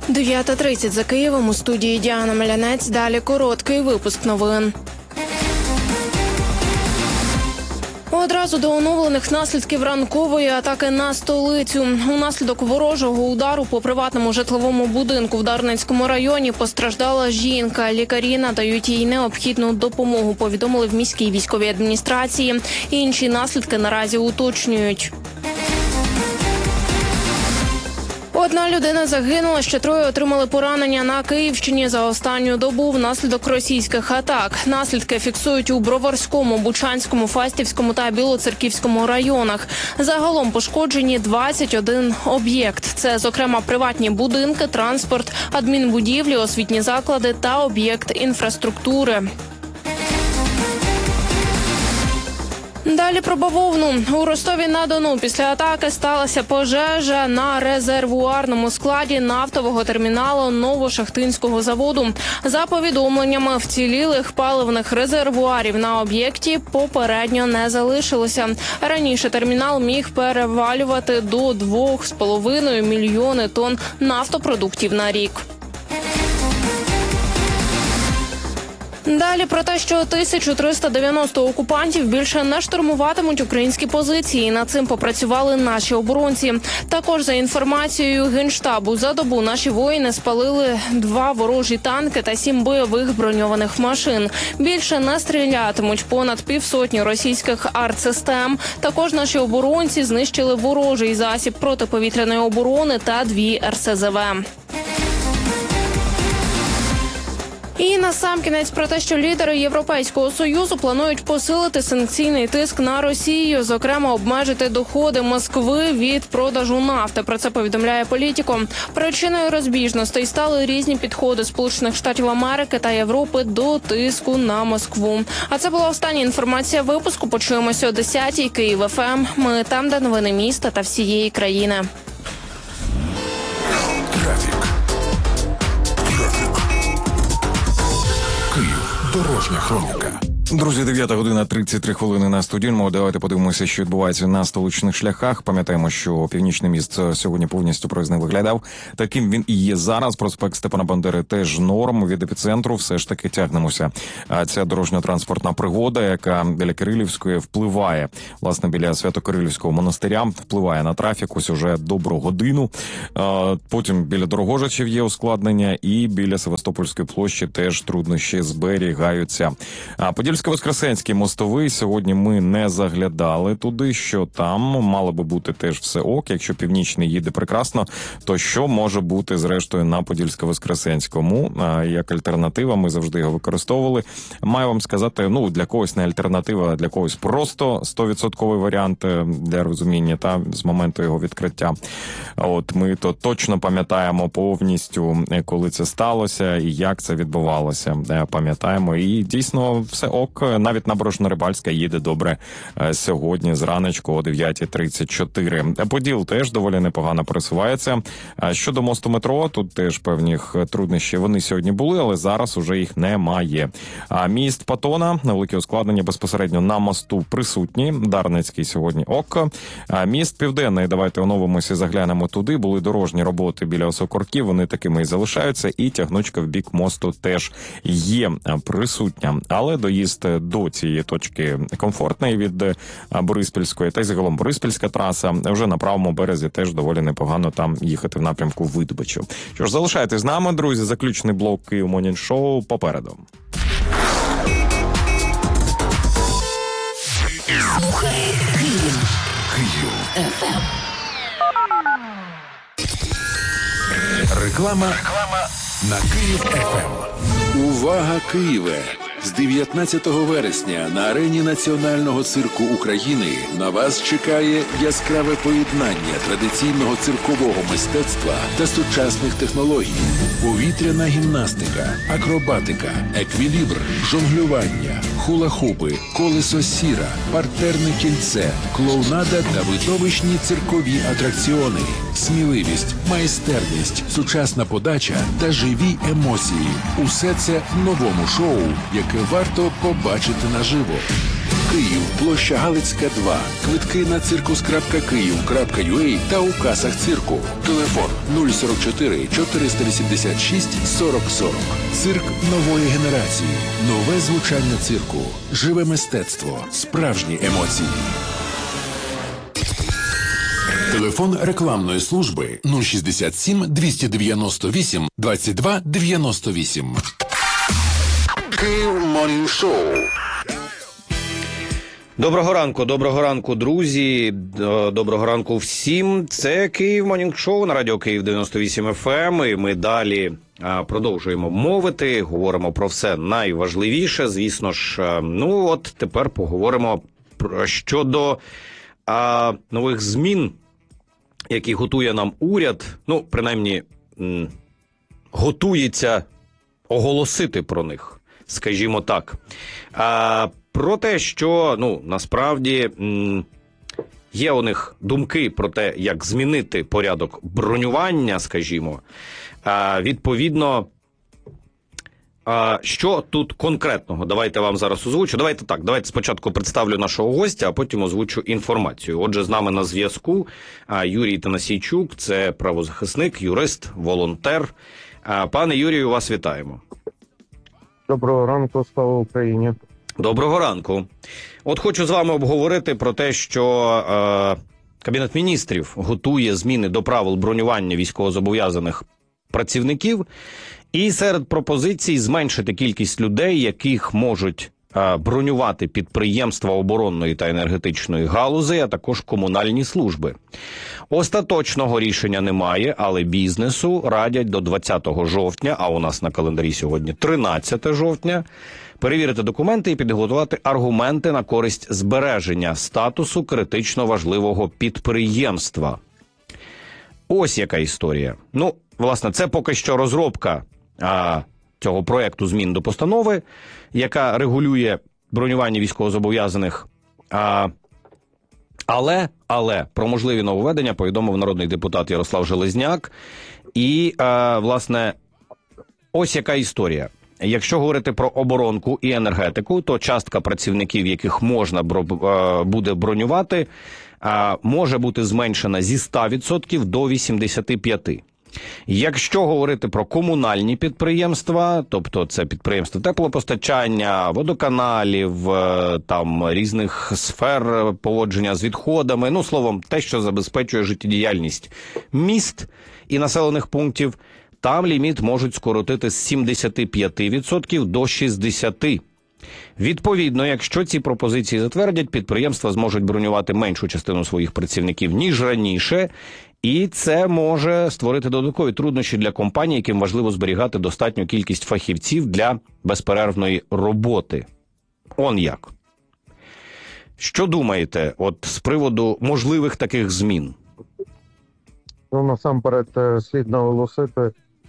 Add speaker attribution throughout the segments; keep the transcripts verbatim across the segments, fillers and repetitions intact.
Speaker 1: дев'ята тридцять за Києвом, у студії Діана Мелянець. Далі короткий випуск новин. Одразу до оновлених наслідків ранкової атаки на столицю. Унаслідок ворожого удару по приватному житловому будинку в Дарницькому районі постраждала жінка. Лікарі надають їй необхідну допомогу, повідомили в міській військовій адміністрації. Інші наслідки наразі уточнюють. Одна людина загинула, ще троє отримали поранення на Київщині за останню добу внаслідок російських атак. Наслідки фіксують у Броварському, Бучанському, Фастівському та Білоцерківському районах. Загалом пошкоджені двадцять один об'єкт. Це, зокрема, приватні будинки, транспорт, адмінбудівлі, освітні заклади та об'єкт інфраструктури. Далі про бавовну. У Ростові-на-Дону після атаки сталася пожежа на резервуарному складі нафтового терміналу Новошахтинського заводу. За повідомленнями, вцілілих паливних резервуарів на об'єкті попередньо не залишилося. Раніше термінал міг перевалювати до двох з половиною мільйони тонн нафтопродуктів на рік. Далі про те, що тисяча триста дев'яносто окупантів більше не штурмуватимуть українські позиції. Над цим попрацювали наші оборонці. Також, за інформацією Генштабу, за добу наші воїни спалили два ворожі танки та сім бойових броньованих машин. Більше не стрілятимуть понад півсотні російських артсистем. Також наші оборонці знищили ворожий засіб протиповітряної оборони та дві ер ес зе ве. І насамкінець про те, що лідери Європейського Союзу планують посилити санкційний тиск на Росію, зокрема обмежити доходи Москви від продажу нафти. Про це повідомляє Політіко. Причиною розбіжностей стали різні підходи Сполучених Штатів Америки та Європи до тиску на Москву. А це була остання інформація випуску. Почуємося о десятій. Київ еф ем. Ми там, де новини міста та всієї країни.
Speaker 2: Дорожня хроніка. Друзі, дев'ята година тридцять три хвилини на студійному. Давайте подивимося, що відбувається на столичних шляхах. Пам'ятаємо, що Північний міст сьогодні повністю проїзний виглядав. Таким він і є зараз. Проспект Степана Бандери теж норм. Від епіцентру все ж таки тягнемося. А ця дорожньо-транспортна пригода, яка біля Кирилівської впливає, власне, біля Свято-Кирилівського монастиря, впливає на трафік ось уже добру годину. Потім біля Дорогожичів є ускладнення, і біля Севастопольської площі теж труднощі зберігаються. А Подільсько-Воскресенський мостовий сьогодні ми не заглядали туди, що там мало би бути теж все ок. Якщо Північний їде прекрасно, то що може бути зрештою на Подільсько-Воскресенському? Як альтернатива, ми завжди його використовували. Маю вам сказати, ну, для когось не альтернатива, а для когось просто сто відсотків варіант для розуміння та з моменту його відкриття. От ми то точно пам'ятаємо повністю, коли це сталося і як це відбувалося. Пам'ятаємо, і дійсно все ок. Навіть Набережно-Рибальська їде добре сьогодні зранечку о дев'ята тридцять чотири. Поділ теж доволі непогано пересувається. Щодо мосту метро, тут теж певні труднощі вони сьогодні були, але зараз уже їх немає. А міст Патона, велике ускладнення безпосередньо на мосту присутні. Дарницький сьогодні ок. А міст Південний, давайте оновимося і заглянемо туди. Були дорожні роботи біля Осокорків, вони такими і залишаються. І тягнучка в бік мосту теж є присутня. Але доїзд до цієї точки комфортної від Бориспільської, та й загалом Бориспільська траса. Вже на правому березі теж доволі непогано там їхати в напрямку Видбичу. Що ж, залишайтесь з нами, друзі. Заключний блок Київ Morning Show попереду.
Speaker 3: Слухай Київ. Київ еф ем.
Speaker 2: Реклама. Реклама на Київ еф ем.
Speaker 4: Увага, Києве! З дев'ятнадцятого вересня на арені Національного цирку України на вас чекає яскраве поєднання традиційного циркового мистецтва та сучасних технологій. Повітряна гімнастика, акробатика, еквілібр, жонглювання, хула-хупи, колесо сіра, партерне кільце, клоунада та видовищні циркові атракціони. Сміливість, майстерність, сучасна подача та живі емоції. Усе це в новому шоу, яке варто побачити наживо. Київ, площа Галицька, два. Квитки на циркус крапка київ крапка ю а та у касах цирку. Телефон нуль сорок чотири чотириста вісімдесят шість сорок сорок. Цирк нової генерації. Нове звучання цирку. Живе мистецтво. Справжні емоції. Телефон рекламної служби нуль шістдесят сім двісті дев'яносто вісім двадцять два дев'яносто вісім. Київ Морнінг Шоу.
Speaker 5: Доброго ранку, доброго ранку, друзі. Доброго ранку всім. Це Київ Морнінг Шоу на радіо Київ дев'яносто вісім еф ем. І ми далі продовжуємо мовити, говоримо про все найважливіше. Звісно ж, ну от тепер поговоримо про щодо а, нових змін, які готує нам уряд. Ну, принаймні, м, готується оголосити про них, скажімо так. А, про те, що, ну, насправді, м, є у них думки про те, як змінити порядок бронювання, скажімо. А, відповідно, а, що тут конкретного? Давайте вам зараз озвучу. Давайте так, давайте спочатку представлю нашого гостя, а потім озвучу інформацію. Отже, з нами на зв'язку а, Юрій Танасійчук, це правозахисник, юрист, волонтер. А, пане Юрію, вас вітаємо.
Speaker 6: Доброго ранку, слава Україні.
Speaker 5: Доброго ранку. От хочу з вами обговорити про те, що е, Кабінет міністрів готує зміни до правил бронювання військовозобов'язаних працівників. І серед пропозицій зменшити кількість людей, яких можуть е, бронювати підприємства оборонної та енергетичної галузи, а також комунальні служби. Остаточного рішення немає, але бізнесу радять до двадцятого жовтня, а у нас на календарі сьогодні тринадцяте жовтня, перевірити документи і підготувати аргументи на користь збереження статусу критично важливого підприємства. Ось яка історія. Ну, власне, це поки що розробка а, цього проекту змін до постанови, яка регулює бронювання військовозобов'язаних. А, але, але про можливі нововведення повідомив народний депутат Ярослав Железняк. І, а, власне, ось яка історія. Якщо говорити про оборонку і енергетику, то частка працівників, яких можна буде бронювати, може бути зменшена зі ста відсотків до вісімдесяти п'яти відсотків. Якщо говорити про комунальні підприємства, тобто це підприємства теплопостачання, водоканалів, там різних сфер поводження з відходами, ну, словом, те, що забезпечує життєдіяльність міст і населених пунктів, там ліміт можуть скоротити з сімдесяти п'яти відсотків до шістдесяти відсотків. Відповідно, якщо ці пропозиції затвердять, підприємства зможуть бронювати меншу частину своїх працівників, ніж раніше, і це може створити додаткові труднощі для компаній, яким важливо зберігати достатню кількість фахівців для безперервної роботи. Он як. Що думаєте от з приводу можливих таких змін?
Speaker 6: Ну, насамперед, слід наголосити,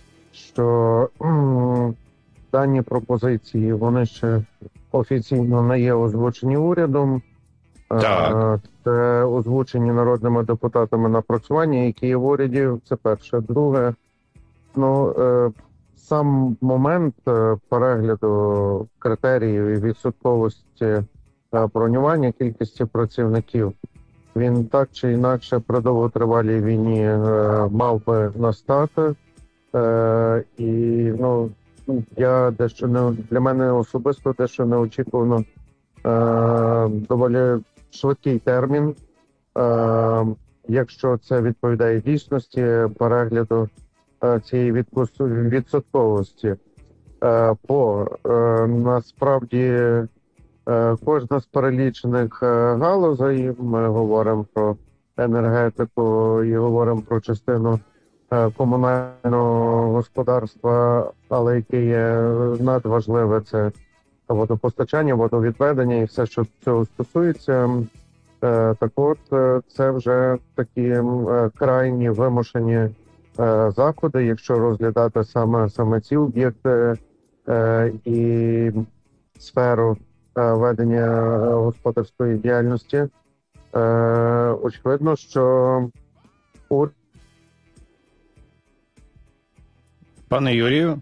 Speaker 6: що м, дані пропозиції, вони ще офіційно не є озвучені урядом.
Speaker 5: Так.
Speaker 6: Це озвучені народними депутатами напрацювання, які є в уряді, це перше. Друге, ну, сам момент перегляду критеріїв і відсотковості бронювання кількості працівників, він так чи інакше при довготривалій війні е, мав би настати. Е, і ну, я дещо не для мене особисто дещо неочікувано е, доволі швидкий термін. Е, якщо це відповідає дійсності перегляду е, цієї відсотковості. Е, бо е, насправді кожна з перелічених галузей, ми говоримо про енергетику і говоримо про частину комунального господарства, але яке є надважливе, це водопостачання, водовідведення і все, що цього стосується. Так от, це вже такі крайні вимушені заходи, якщо розглядати саме, саме ці об'єкти і сферу ведення господарської діяльності. Очевидно, що уряд...
Speaker 5: Пане Юрію?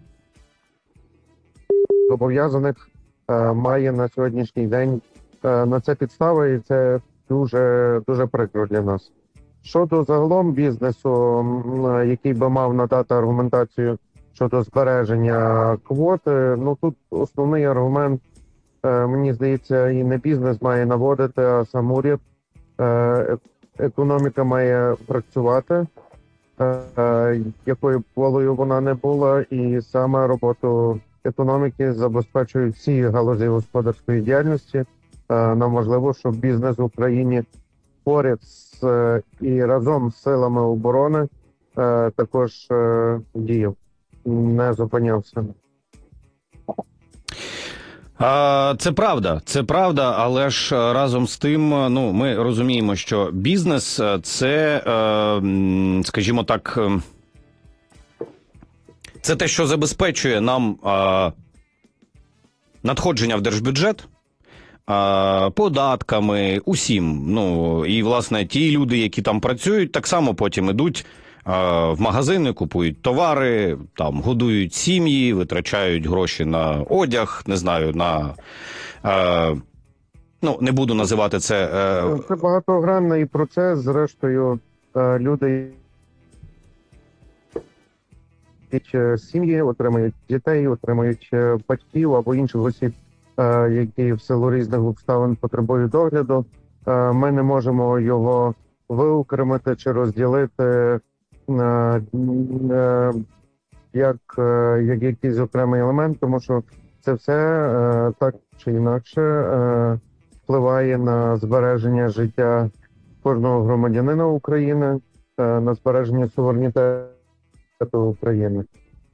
Speaker 6: Зобов'язаних має на сьогоднішній день на це підстави, і це дуже, дуже прикро для нас. Щодо загалом бізнесу, м, який би мав надати аргументацію щодо збереження квоти, ну тут основний аргумент, е, мені здається, і не бізнес має наводити, а сам уряд. Е, Економіка має працювати, е, е, якою б волею вона не була, і саме роботу економіки забезпечують всі галузі господарської діяльності. Е, Нам важливо, щоб бізнес в Україні поряд з е, і разом з силами оборони е, також е, діяв, не зупинявся.
Speaker 5: А, Це правда, це правда, але ж е, разом з тим, ну, ми розуміємо, що бізнес е, – це, е, м, скажімо так, е, це те, що забезпечує нам е, надходження в держбюджет, е, податками, усім. Ну, і, власне, ті люди, які там працюють, так само потім ідуть в магазини, купують товари, там годують сім'ї, витрачають гроші на одяг, не знаю, на е, ну не буду називати це. Е...
Speaker 6: Це багатогранний процес. Зрештою, е, люди сім'ї отримують дітей, отримують батьків або інших осіб, е, які в силу різних обставин потребують догляду. Е, ми не можемо його виокремити чи розділити як, як якийсь окремий елемент, тому що це все так чи інакше впливає на збереження життя кожного громадянина України, на збереження суверенітету України.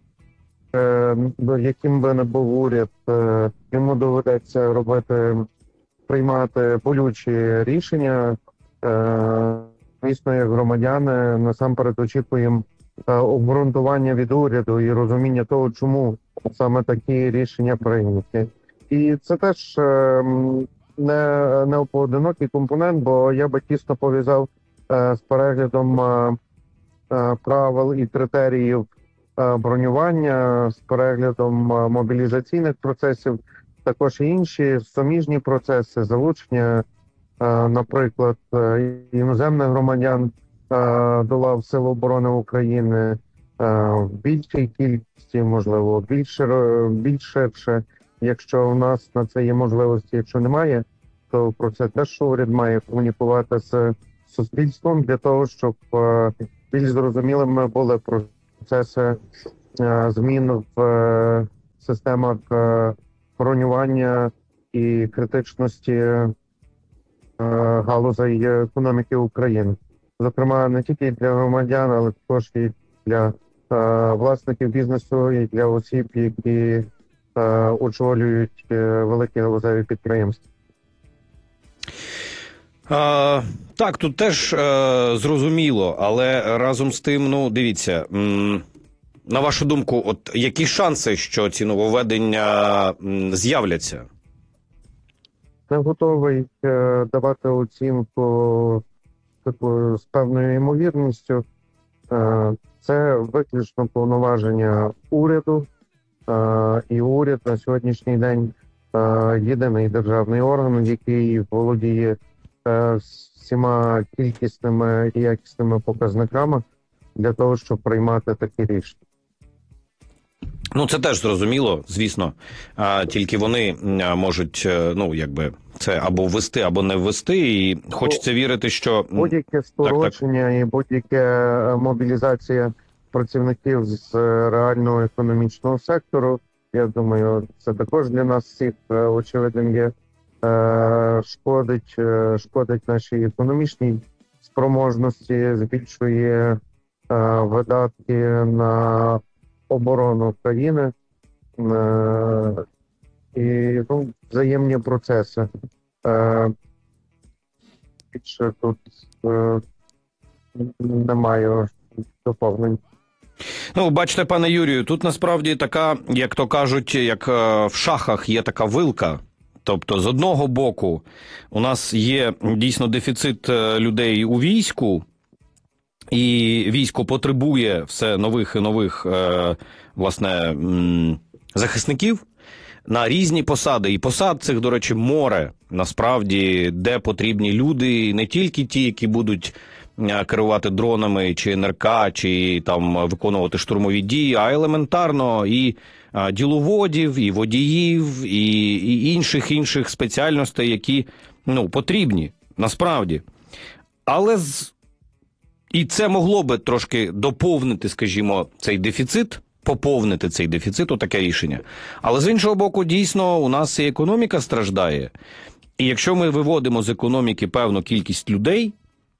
Speaker 6: Яким би не був уряд, йому доведеться робити, приймати болючі рішення. Звісно, як громадяни насамперед очікуємо обґрунтування від уряду і розуміння того, чому саме такі рішення прийняті. І це теж не, не поодинокий компонент, бо я би тісно пов'язав з переглядом правил і критеріїв бронювання, з переглядом мобілізаційних процесів, також і інші суміжні процеси, залучення, наприклад, іноземних громадян до лав Сил оборони України в більшій кількості, можливо, більше, більше, якщо в нас на це є можливості, якщо немає, то про це теж уряд має комунікувати з суспільством для того, щоб більш зрозумілими були процеси змін в системах бронювання і критичності галузей економіки України. Зокрема, не тільки для громадян, але також і для е, власників бізнесу, і для осіб, які е, очолюють е, великі галузеві підприємства.
Speaker 5: А, так, тут теж е, зрозуміло, але разом з тим, ну, дивіться, м, на вашу думку, от які шанси, що ці нововведення м, з'являться?
Speaker 6: Не готовий е, давати оцінку такою з певною ймовірністю. Е, це виключно повноваження уряду, е, і уряд на сьогоднішній день е, єдиний державний орган, який володіє е, всіма кількісними і якісними показниками для того, щоб приймати такі рішення.
Speaker 5: Ну, це теж зрозуміло, звісно. А, тільки вони а, можуть, ну, якби, це або ввести, або не ввести, і хочеться вірити, що...
Speaker 6: Будь-яке скорочення так, так. і будь-яка мобілізація працівників з реального економічного сектору, я думаю, це також для нас всіх очевидним є, шкодить, шкодить нашій економічній спроможності, збільшує видатки на оборону країни е, і ну, взаємні процеси. Е, більше тут е, немає доповнень.
Speaker 5: Ну, бачите, пане Юрію, тут насправді така, як то кажуть, як в шахах є така вилка. Тобто, з одного боку, у нас є дійсно дефіцит людей у війську, і військо потребує все нових і нових, е, власне, захисників на різні посади. І посад цих, до речі, море, насправді, де потрібні люди, не тільки ті, які будуть е, керувати дронами, чи ен ер ка, чи там виконувати штурмові дії, а елементарно і е, діловодів, і водіїв, і, і інших інших спеціальностей, які ну, потрібні насправді. Але з... і це могло би трошки доповнити, скажімо, цей дефіцит, поповнити цей дефіцит, отаке рішення. Але з іншого боку, дійсно, у нас і економіка страждає. І якщо ми виводимо з економіки певну кількість людей,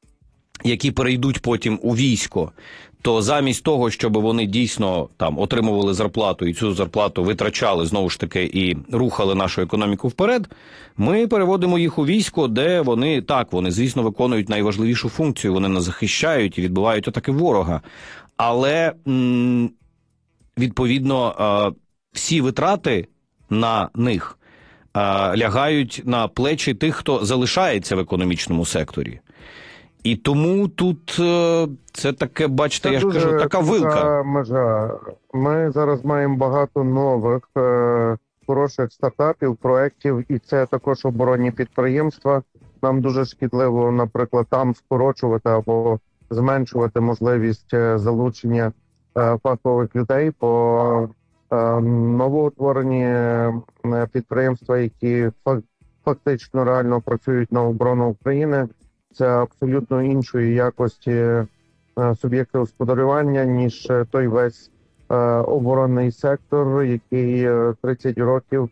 Speaker 5: які перейдуть потім у військо, то замість того, щоб вони дійсно там отримували зарплату і цю зарплату витрачали, знову ж таки, і рухали нашу економіку вперед, ми переводимо їх у військо, де вони, так, вони, звісно, виконують найважливішу функцію, вони нас захищають і відбивають атаки ворога. Але, м- відповідно, е- всі витрати на них е- лягають на плечі тих, хто залишається в економічному секторі. І тому тут е, це таке, бачите,
Speaker 6: Це
Speaker 5: я ж
Speaker 6: дуже
Speaker 5: кажу, така вилка.
Speaker 6: така межа. Ми зараз маємо багато нових е, хороших стартапів, проєктів, і це також оборонні підприємства. Нам дуже шкідливо, наприклад, там скорочувати або зменшувати можливість е, залучення е, фахових людей по е, новоутворені е, підприємства, які фак, фактично реально працюють на оборону України. Це абсолютно іншої якості е, суб'єкти господарювання, ніж е, той весь е, оборонний сектор, який е, тридцять років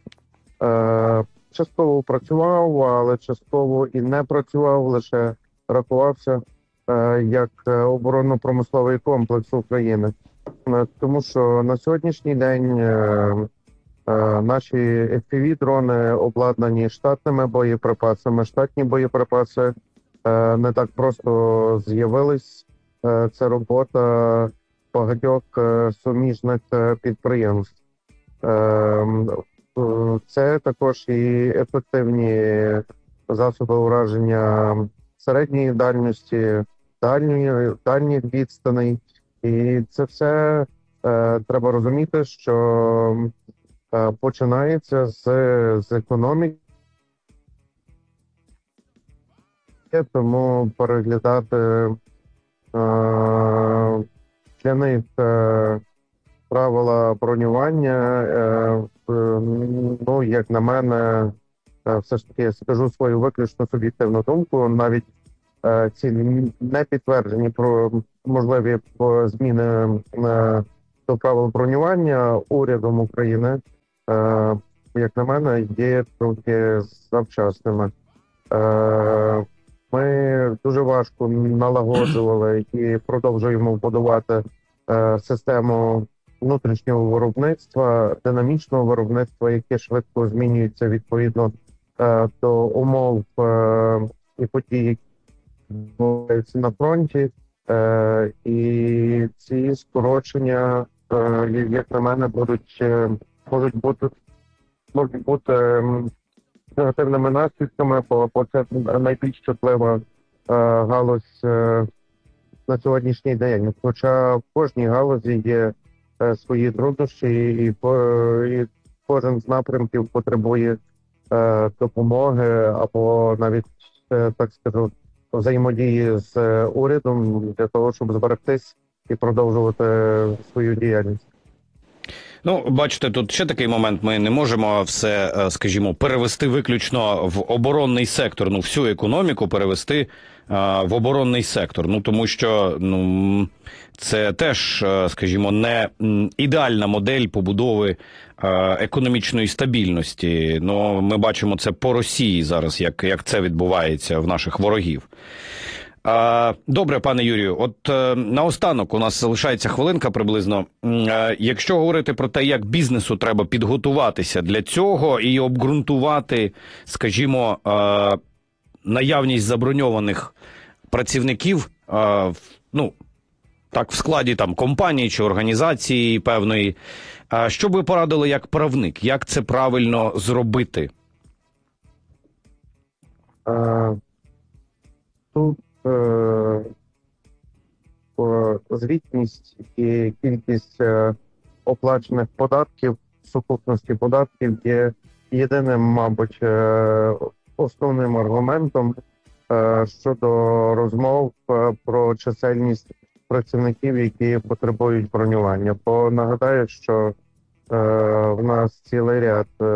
Speaker 6: е, частково працював, але частково і не працював, лише рахувався е, як оборонно-промисловий комплекс України. Е, тому що на сьогоднішній день е, е, наші еф пі ві-дрони обладнані штатними боєприпасами, штатні боєприпаси не так просто з'явились. Це робота багатьох суміжних підприємств. Це також і ефективні засоби ураження середньої дальності, дальньої, дальніх відстаней. І це все треба розуміти, що починається з, з економіки. Тому переглядати е, для них е, правила бронювання, е, е, ну, як на мене, е, все ж таки я скажу свою виключно суб'єктивну думку, навіть е, ці не підтверджені про можливі зміни е, до правил бронювання урядом України, е, як на мене, є трохи завчасними. Е, Ми дуже важко налагоджували і продовжуємо будувати е, систему внутрішнього виробництва, динамічного виробництва, яке швидко змінюється відповідно е, до умов е, і подій, які відбуваються на фронті. Е, і ці скорочення, е, як на мене, будуть е, можуть бути можуть бути. Е, негативними наслідками, бо, бо це найбільш чутлива е, галузь е, на сьогоднішній день. Хоча в кожній галузі є е, свої труднощі, і, і кожен з напрямків потребує е, допомоги або навіть, е, так скажу, взаємодії з е, урядом для того, щоб зберегтись і продовжувати свою діяльність.
Speaker 5: Ну, бачите, тут ще такий момент, ми не можемо все, скажімо, перевести виключно в оборонний сектор, ну, всю економіку перевести а, в оборонний сектор, ну, тому що, ну, це теж, скажімо, не ідеальна модель побудови а, економічної стабільності, ну, ми бачимо це по Росії зараз, як, як це відбувається в наших ворогів. Добре, пане Юрію, от е, наостанок у нас залишається хвилинка приблизно. Е, якщо говорити про те, як бізнесу треба підготуватися для цього і обґрунтувати, скажімо, е, наявність заброньованих працівників, е, ну, так, в складі там компанії чи організації певної, е, що б ви порадили як правник, як це правильно зробити?
Speaker 6: Е, тут звітність і кількість оплачених податків, сукупності податків є єдиним, мабуть, основним аргументом, е, щодо розмов е, про чисельність працівників, які потребують бронювання. Бо нагадаю, що е, в нас цілий ряд е,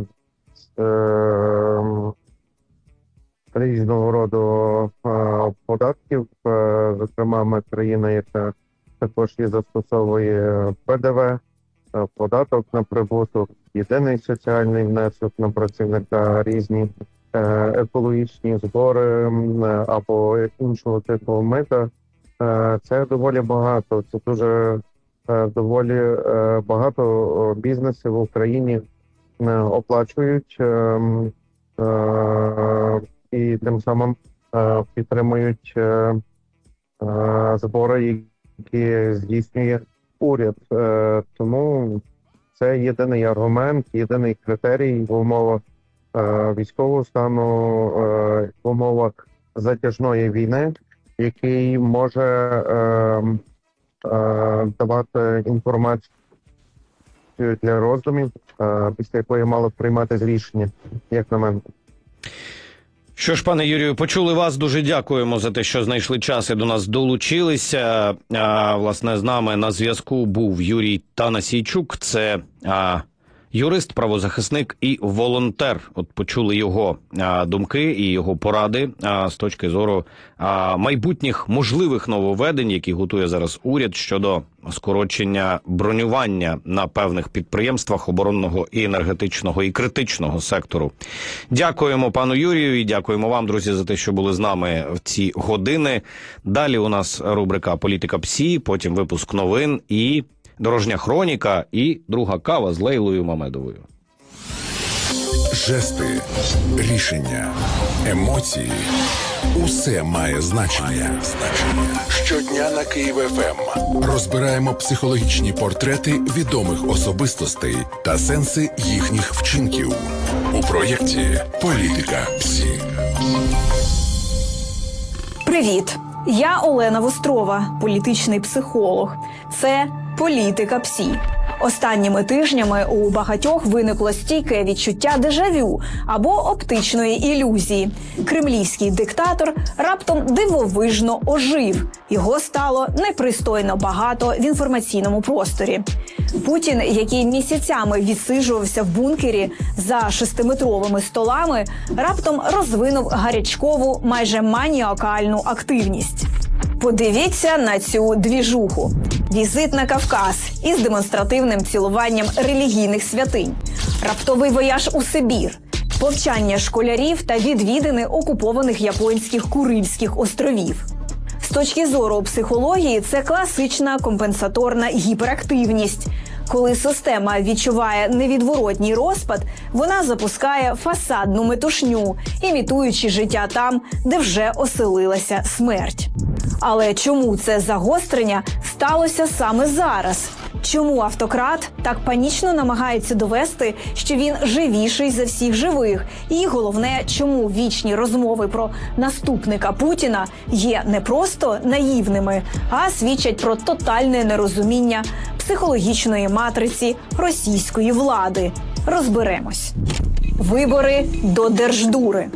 Speaker 6: е, різного роду е, податків. Е, зокрема, ми країна, яка також і застосовує Пе Де Ве, е, податок на прибуток, єдиний соціальний внесок на працівника, різні е, екологічні збори е, або іншого типу мита. Е, це доволі багато. Це дуже е, доволі е, багато бізнесів в Україні е, оплачують. Е, е, і тим самим е, підтримують е, е, збори, які здійснює уряд. Е, тому це єдиний аргумент, єдиний критерій в умовах е, військового стану, е, в умовах затяжної війни, який може е, е, давати інформацію для роздумів, е, після якої мало приймати рішення, як на мене.
Speaker 5: Що ж, пане Юрію, почули вас. Дуже дякуємо за те, що знайшли час і до нас долучилися. А, власне, з нами на зв'язку був Юрій Танасійчук. Це а, юрист, правозахисник і волонтер. От почули його а, думки і його поради а, з точки зору а, майбутніх можливих нововведень, які готує зараз уряд щодо скорочення бронювання на певних підприємствах оборонного і енергетичного і критичного сектору. Дякуємо пану Юрію і дякуємо вам, друзі, за те, що були з нами в ці години. Далі у нас рубрика «Політика ПСІ», потім випуск новин і дорожня хроніка і друга кава з Лейлою Мамедовою.
Speaker 4: Жести, рішення, емоції – усе має значення. Щодня на Київ Еф Ем розбираємо психологічні портрети відомих особистостей та сенси їхніх вчинків. У проєкті «Політика ПСІ».
Speaker 7: Привіт! Я Олена Вострова, політичний психолог. Це «Політика ПСІ». Останніми тижнями у багатьох виникло стійке відчуття дежавю або оптичної ілюзії. Кремлівський диктатор раптом дивовижно ожив. Його стало непристойно багато в інформаційному просторі. Путін, який місяцями відсиджувався в бункері за шестиметровими столами, раптом розвинув гарячкову, майже маніакальну активність. Подивіться на цю двіжуху. Візит на Кавказ із демонстративним цілуванням релігійних святинь. Раптовий вояж у Сибір. Повчання школярів та відвідини окупованих японських Курильських островів. З точки зору психології, це класична компенсаторна гіперактивність. Коли система відчуває невідворотній розпад, вона запускає фасадну метушню, імітуючи життя там, де вже оселилася смерть. Але чому це загострення сталося саме зараз? Чому автократ так панічно намагається довести, що він живіший за всіх живих? І головне, чому вічні розмови про наступника Путіна є не просто наївними, а свідчать про тотальне нерозуміння психологічної матриці російської влади? Розберемось. Вибори до Держдури.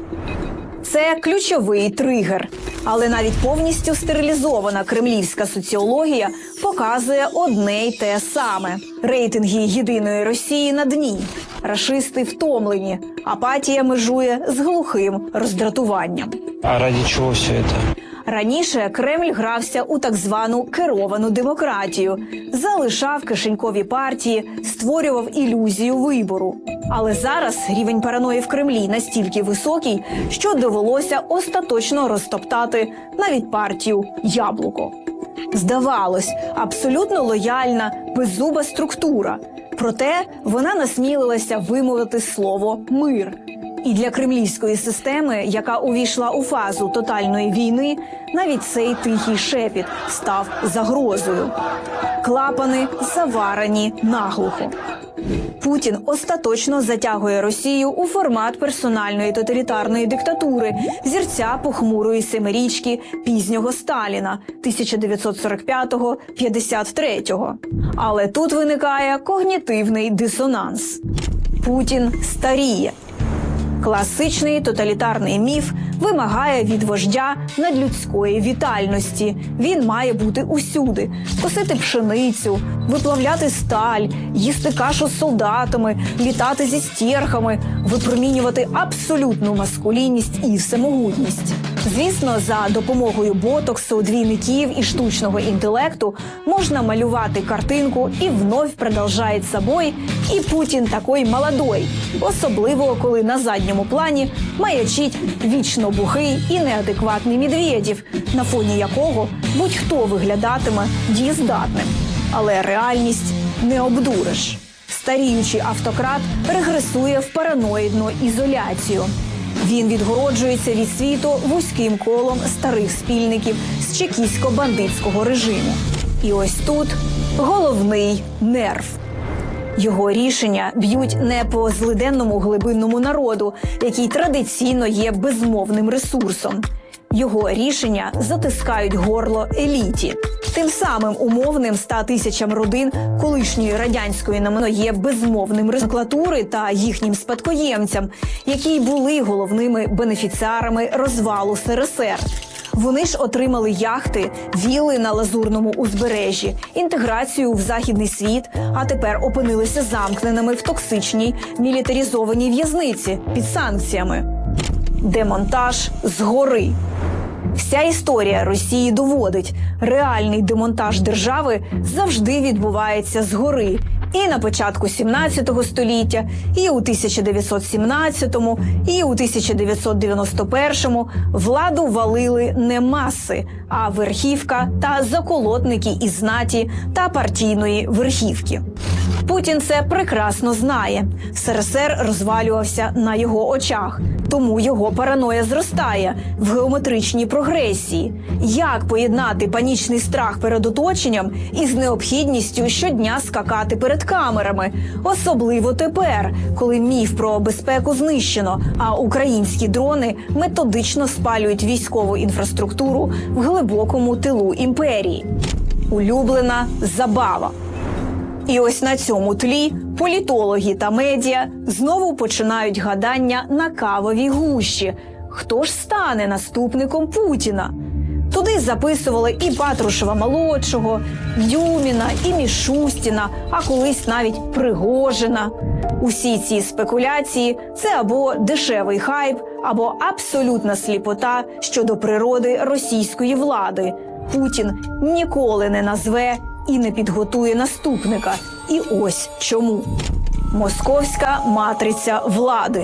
Speaker 7: Це ключовий тригер. Але навіть повністю стерилізована кремлівська соціологія показує одне й те саме. Рейтинги єдиної Росії на дні. Рашисти втомлені. Апатія межує з глухим роздратуванням.
Speaker 8: А ради чого все це?
Speaker 7: Раніше Кремль грався у так звану керовану демократію, залишав кишенькові партії, створював ілюзію вибору. Але зараз рівень параної в Кремлі настільки високий, що довелося остаточно розтоптати навіть партію «Яблуко». Здавалось, абсолютно лояльна, беззуба структура. Проте вона насмілилася вимовити слово «мир». І для кремлівської системи, яка увійшла у фазу тотальної війни, навіть цей тихий шепіт став загрозою. Клапани заварені наглухо. Путін остаточно затягує Росію у формат персональної тоталітарної диктатури, зірця похмурої семирічки пізнього Сталіна тисяча дев'ятсот сорок п'ятого - п'ятдесят третього. Але тут виникає когнітивний дисонанс. Путін старіє. Класичний тоталітарний міф вимагає від вождя надлюдської вітальності. Він має бути усюди – косити пшеницю, виплавляти сталь, їсти кашу з солдатами, літати зі стєрхами, випромінювати абсолютну маскулінність і всемогутність. Звісно, за допомогою ботоксу, двійників і штучного інтелекту можна малювати картинку і вновь продовжає собою і Путін такий молодой. Особливо, коли на задньому плані маячить вічно бухий і неадекватний Медведєв, на фоні якого будь-хто виглядатиме дієздатним. Але реальність не обдуриш. Старіючий автократ регресує в параноїдну ізоляцію. Він відгороджується від світу вузьким колом старих спільників з чекістсько-бандитського режиму. І ось тут головний нерв. Його рішення б'ють не по злиденному глибинному народу, який традиційно є безмовним ресурсом. Його рішення затискають горло еліті. Тим самим умовним ста тисячам родин колишньої радянської намено є безмовним номенклатури та їхнім спадкоємцям, які були головними бенефіціарами розвалу ес ер ес ер. Вони ж отримали яхти, вілли на Лазурному узбережжі, інтеграцію в західний світ, а тепер опинилися замкненими в токсичній мілітаризованій в'язниці під санкціями. Демонтаж згори. Вся історія Росії доводить, реальний демонтаж держави завжди відбувається згори. І на початку сімнадцятого століття, і у тисяча дев'ятсот сімнадцятому, і у тисяча дев'ятсот дев'яносто першому владу валили не маси, а верхівка та заколотники із знаті та партійної верхівки. Путін це прекрасно знає. ес ер ес ер розвалювався на його очах, тому його параноя зростає в геометричній прогресії. Як поєднати панічний страх перед оточенням із необхідністю щодня скакати перед камерами? Особливо тепер, коли міф про безпеку знищено, а українські дрони методично спалюють військову інфраструктуру в глибокому тилу імперії. Улюблена забава. І ось на цьому тлі політологи та медіа знову починають гадання на кавовій гущі. Хто ж стане наступником Путіна? Туди записували і Патрушева-молодшого, Дюміна, і Мішустіна, а колись навіть Пригожина. Усі ці спекуляції – це або дешевий хайп, або абсолютна сліпота щодо природи російської влади. Путін ніколи не назве і не підготує наступника. І ось чому. Московська матриця влади.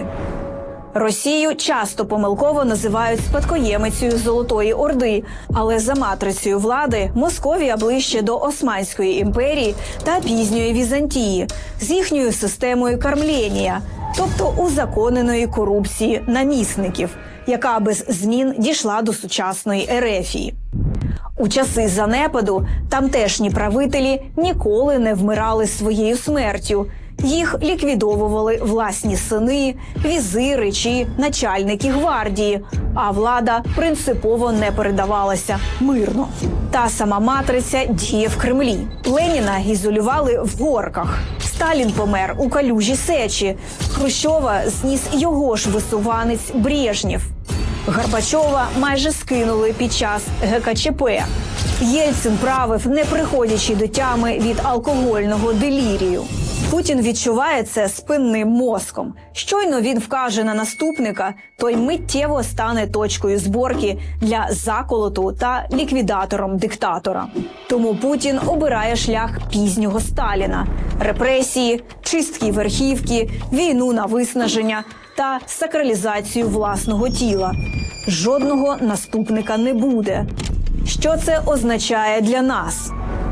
Speaker 7: Росію часто помилково називають спадкоємицею Золотої Орди, але за матрицею влади Московія ближче до Османської імперії та пізньої Візантії з їхньою системою кормлєнія, тобто узаконеної корупції намісників, яка без змін дійшла до сучасної Ерефії. У часи занепаду тамтешні правителі ніколи не вмирали своєю смертю. Їх ліквідовували власні сини, візири чи начальники гвардії, а влада принципово не передавалася мирно. Та сама матриця діє в Кремлі. Леніна ізолювали в Горках. Сталін помер у калюжі Сечі. Хрущова зніс його ж висуванець Брежнєв. Горбачова майже скинули під час ге ка че пе. Єльцин правив, не приходячи до тями від алкогольного делірію. Путін відчуває це спинним мозком. Щойно він вкаже на наступника, той миттєво стане точкою зборки для заколоту та ліквідатором диктатора. Тому Путін обирає шлях пізнього Сталіна – репресії, чистки верхівки, війну на виснаження та сакралізацію власного тіла. Жодного наступника не буде. Що це означає для нас?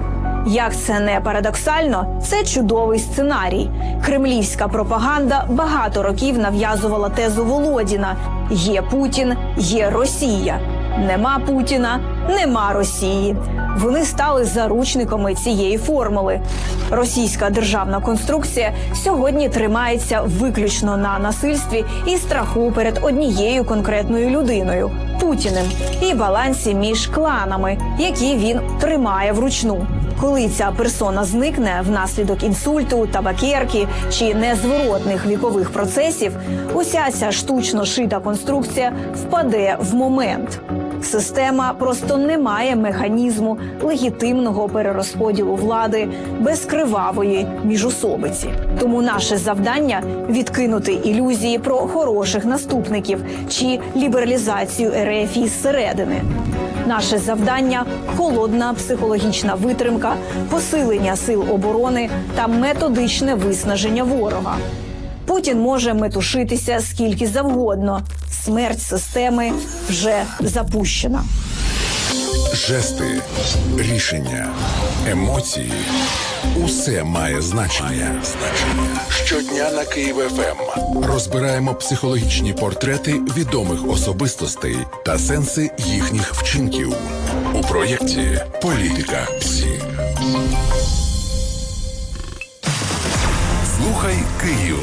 Speaker 7: Як це не парадоксально, це чудовий сценарій. Кремлівська пропаганда багато років нав'язувала тезу Володіна – є Путін, є Росія. Нема Путіна, нема Росії. Вони стали заручниками цієї формули. Російська державна конструкція сьогодні тримається виключно на насильстві і страху перед однією конкретною людиною – Путіним, і балансі між кланами, які він тримає вручну. Коли ця персона зникне внаслідок інсульту, табакерки чи незворотних вікових процесів, уся ця штучно шита конструкція впаде в момент. Система просто не має механізму легітимного перерозподілу влади без кривавої міжусобиці. Тому наше завдання – відкинути ілюзії про хороших наступників чи лібералізацію РФ зсередини. Наше завдання – холодна психологічна витримка, посилення сил оборони та методичне виснаження ворога. Путін може метушитися скільки завгодно. Смерть системи вже запущена.
Speaker 9: Жести, рішення, емоції – усе має значення. Щодня на Київ еф ем розбираємо психологічні портрети відомих особистостей та сенси їхніх вчинків у проєкті «Політика ПСІ». Слухай Київ.